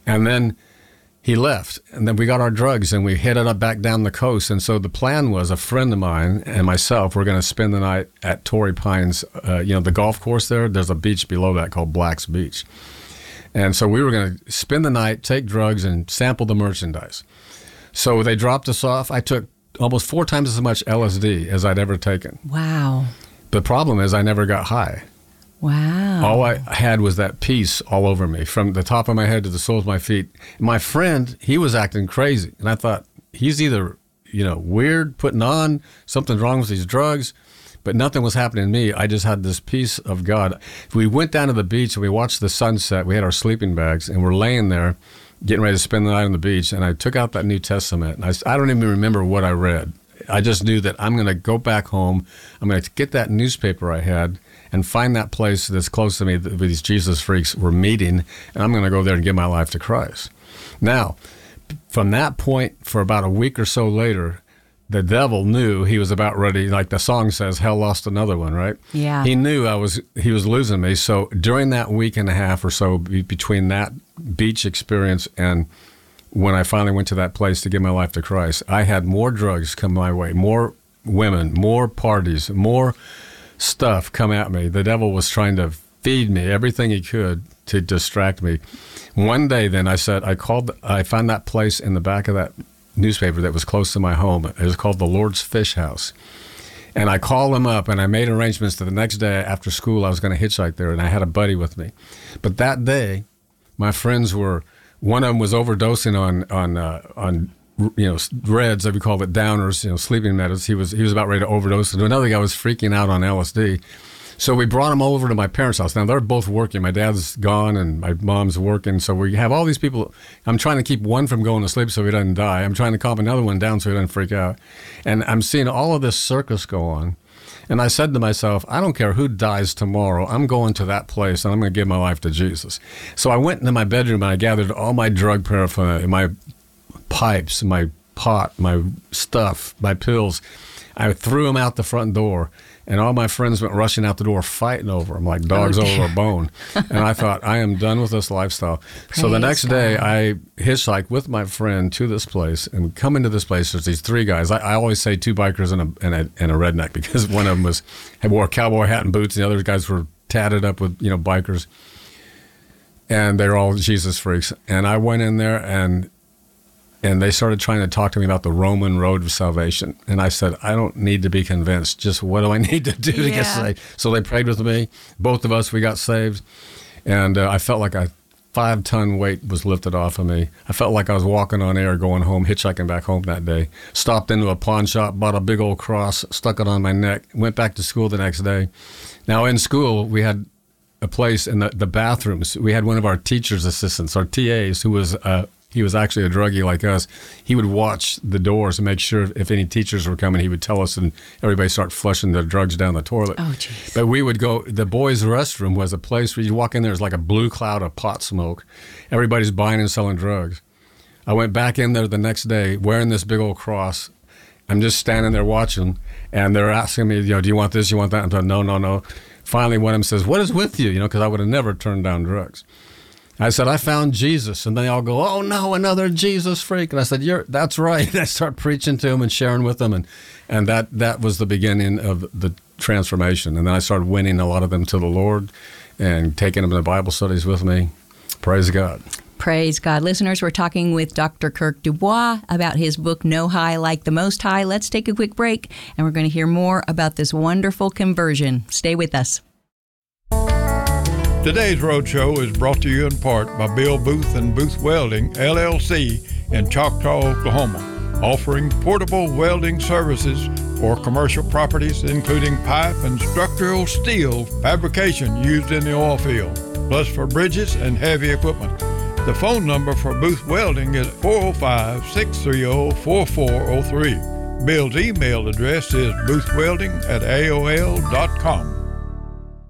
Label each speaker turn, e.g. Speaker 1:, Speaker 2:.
Speaker 1: And then he left, and then we got our drugs, and we headed up back down the coast. And so the plan was a friend of mine and myself were going to spend the night at Torrey Pines, the golf course there. There's a beach below that called Black's Beach. And so we were going to spend the night, take drugs, and sample the merchandise. So they dropped us off. I took almost 4 times as much LSD as I'd ever taken.
Speaker 2: Wow.
Speaker 1: The problem is I never got high.
Speaker 2: Wow.
Speaker 1: All I had was that peace all over me, from the top of my head to the soles of my feet. My friend, he was acting crazy. And I thought, he's either, weird, putting on, something's wrong with these drugs. But nothing was happening to me. I just had this peace of God. We went down to the beach and we watched the sunset. We had our sleeping bags and we're laying there getting ready to spend the night on the beach. And I took out that New Testament. And I don't even remember what I read. I just knew that I'm going to go back home. I'm going to get that newspaper I had and find that place that's close to me that these Jesus freaks were meeting, and I'm going to go there and give my life to Christ. Now, from that point, for about a week or so later, the devil knew he was about ready, like the song says, hell lost another one, right?
Speaker 2: Yeah.
Speaker 1: He knew he was losing me. So during that week and a half or so between that beach experience and when I finally went to that place to give my life to Christ, I had more drugs come my way, more women, more parties, more stuff come at me. The devil was trying to feed me everything he could to distract me. One day then I found that place in the back of that newspaper that was close to my home. It was called the Lord's Fish House. And I called them up and I made arrangements that the next day after school I was going to hitchhike there, and I had a buddy with me. But that day, my friends one of them was overdosing on reds, as we call it, downers, sleeping medicines. He was about ready to overdose. And another guy was freaking out on LSD. So we brought him over to my parents' house. Now, they're both working. My dad's gone and my mom's working. So we have all these people. I'm trying to keep one from going to sleep so he doesn't die. I'm trying to calm another one down so he doesn't freak out. And I'm seeing all of this circus go on. And I said to myself, I don't care who dies tomorrow. I'm going to that place and I'm going to give my life to Jesus. So I went into my bedroom and I gathered all my drug paraphernalia, my pipes, my pot, my stuff, my pills. I threw them out the front door, and all my friends went rushing out the door fighting over them like dogs over a bone. And I thought, I am done with this lifestyle. So the next day, I hitchhiked with my friend to this place, and we come into this place. There's these 3 guys. I always say 2 bikers and a redneck, because one of them had wore a cowboy hat and boots, and the other guys were tatted up with bikers, and they're all Jesus freaks. And I went in there and they started trying to talk to me about the Roman road of salvation. And I said, I don't need to be convinced. Just what do I need to do to get saved? So they prayed with me. Both of us, we got saved. And I felt like a 5-ton weight was lifted off of me. I felt like I was walking on air going home, hitchhiking back home that day. Stopped into a pawn shop, bought a big old cross, stuck it on my neck, went back to school the next day. Now in school, we had a place in the bathrooms. We had one of our teacher's assistants, our TAs, who was he was actually a druggie like us. He would watch the doors and make sure if any teachers were coming, he would tell us, and everybody start flushing their drugs down the toilet.
Speaker 2: Oh, jeez.
Speaker 1: But we would go, the boys' restroom was a place where you walk in there, it's like a blue cloud of pot smoke. Everybody's buying and selling drugs. I went back in there the next day wearing this big old cross. I'm just standing there watching, and they're asking me, do you want this, you want that? I'm like, no. Finally, one of them says, what is with you? Because I would have never turned down drugs. I said, I found Jesus. And they all go, oh, no, another Jesus freak. And I said, that's right. And I start preaching to them and sharing with them. And that was the beginning of the transformation. And then I started winning a lot of them to the Lord and taking them to Bible studies with me. Praise God.
Speaker 2: Praise God. Listeners, we're talking with Dr. Kirk Dubois about his book, No High Like the Most High. Let's take a quick break, and we're going to hear more about this wonderful conversion. Stay with us.
Speaker 3: Today's Roadshow is brought to you in part by Bill Booth and Booth Welding, LLC, in Choctaw, Oklahoma, offering portable welding services for commercial properties, including pipe and structural steel fabrication used in the oil field, plus for bridges and heavy equipment. The phone number for Booth Welding is 405-630-4403. Bill's email address is boothwelding@aol.com.